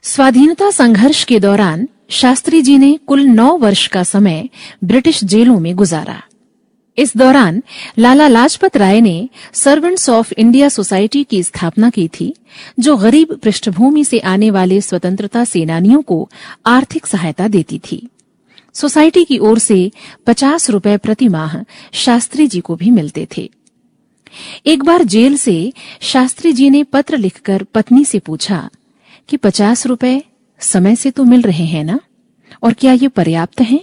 स्वाधीनता संघर्ष के दौरान शास्त्री जी ने कुल 9 वर्ष का समय ब्रिटिश जेलों में गुजारा। इस दौरान लाला लाजपत राय ने सर्वेंट्स ऑफ इंडिया सोसाइटी की स्थापना की थी, जो गरीब पृष्ठभूमि से आने वाले स्वतंत्रता सेनानियों को आर्थिक सहायता देती थी। सोसाइटी की ओर से 50 रुपए प्रति माह शास्त्री जी को भी मिलते थे। एक बार जेल से शास्त्री जी ने पत्र लिखकर पत्नी से पूछा कि 50 रुपए समय से तो मिल रहे हैं ना, और क्या ये पर्याप्त हैं?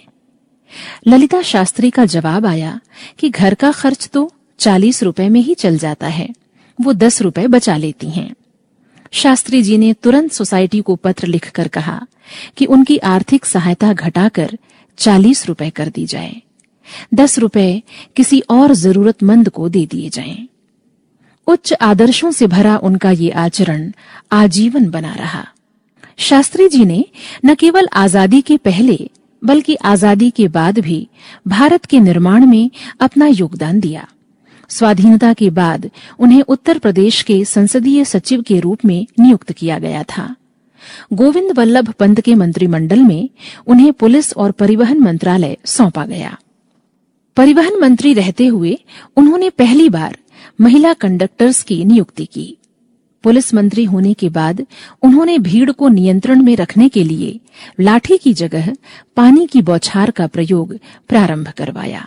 ललिता शास्त्री का जवाब आया कि घर का खर्च तो 40 रुपए में ही चल जाता है, वो 10 रुपए बचा लेती हैं। शास्त्री जी ने तुरंत सोसाइटी को पत्र लिखकर कहा कि उनकी आर्थिक सहायता घटाकर 40 रुपए कर दी जाए, 10 रुपए किसी और जरूरतमंद को दे दिए जाएं। उच्च आदर्शों से भरा उनका ये आचरण आजीवन बना रहा। शास्त्री जी ने न केवल आजादी के पहले बल्कि आजादी के बाद भी भारत के निर्माण में अपना योगदान दिया। स्वाधीनता के बाद उन्हें उत्तर प्रदेश के संसदीय सचिव के रूप में नियुक्त किया गया था। गोविंद वल्लभ पंत के मंत्रिमंडल में उन्हें पुलिस और परिवहन मंत्रालय सौंपा गया। परिवहन मंत्री रहते हुए उन्होंने पहली बार महिला कंडक्टर्स की नियुक्ति की। पुलिस मंत्री होने के बाद उन्होंने भीड़ को नियंत्रण में रखने के लिए लाठी की जगह पानी की बौछार का प्रयोग प्रारंभ करवाया।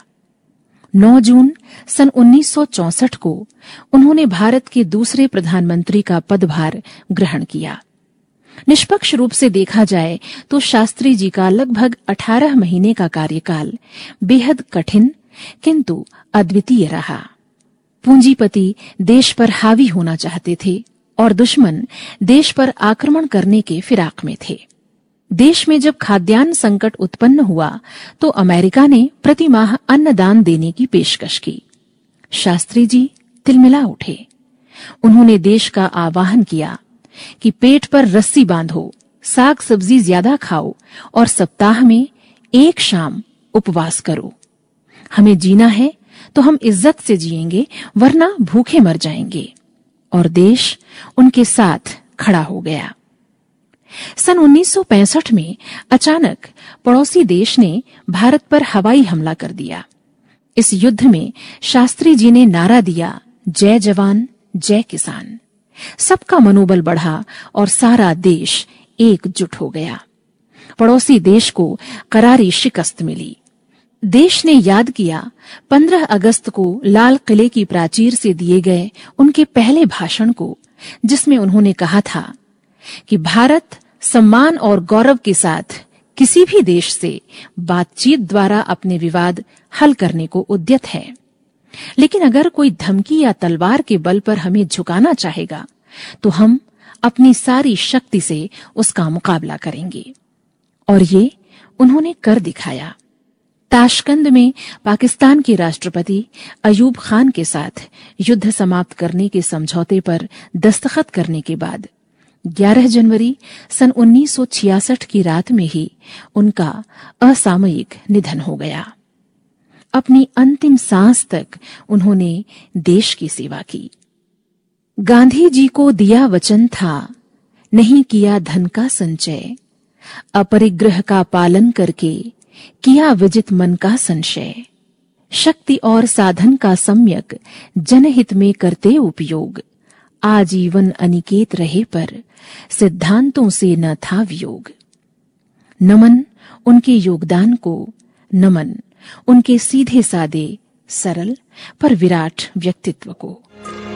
9 जून सन 1964 को उन्होंने भारत के दूसरे प्रधानमंत्री का पदभार ग्रहण किया। निष्पक्ष रूप से देखा जाए तो शास्त्री जी का लगभग 18 महीने का कार्यकाल बेहद कठिन किंतु अद्वितीय रहा। पूंजीपति देश पर हावी होना चाहते थे और दुश्मन देश पर आक्रमण करने के फिराक में थे। देश में जब खाद्यान्न संकट उत्पन्न हुआ तो अमेरिका ने प्रति माह अन्नदान देने की पेशकश की। शास्त्री जी तिलमिला उठे। उन्होंने देश का आह्वान किया कि पेट पर रस्सी बांधो, साग सब्जी ज्यादा खाओ और सप्ताह में एक शाम उपवास करो। हमें जीना है तो हम इज्जत से जिएंगे, वरना भूखे मर जाएंगे। और देश उनके साथ खड़ा हो गया। सन 1965 में अचानक पड़ोसी देश ने भारत पर हवाई हमला कर दिया। इस युद्ध में शास्त्री जी ने नारा दिया, जय जवान जय किसान। सबका मनोबल बढ़ा और सारा देश एकजुट हो गया। पड़ोसी देश को करारी शिकस्त मिली। देश ने याद किया 15 अगस्त को लाल किले की प्राचीर से दिए गए उनके पहले भाषण को, जिसमें उन्होंने कहा था कि भारत सम्मान और गौरव के साथ किसी भी देश से बातचीत द्वारा अपने विवाद हल करने को उद्यत है, लेकिन अगर कोई धमकी या तलवार के बल पर हमें झुकाना चाहेगा तो हम अपनी सारी शक्ति से उसका मुकाबला करेंगे। और ये उन्होंने कर दिखाया। ताशकंद में पाकिस्तान के राष्ट्रपति अयूब खान के साथ युद्ध समाप्त करने के समझौते पर दस्तखत करने के बाद 11 जनवरी सन 1966 की रात में ही उनका असामयिक निधन हो गया। अपनी अंतिम सांस तक उन्होंने देश की सेवा की। गांधी जी को दिया वचन था, नहीं किया धन का संचय, अपरिग्रह का पालन करके किया विजित मन का संशय। शक्ति और साधन का सम्यक जनहित में करते उपयोग, आजीवन अनिकेत रहे पर सिद्धांतों से न था वियोग। नमन उनके योगदान को, नमन उनके सीधे सादे सरल पर विराट व्यक्तित्व को।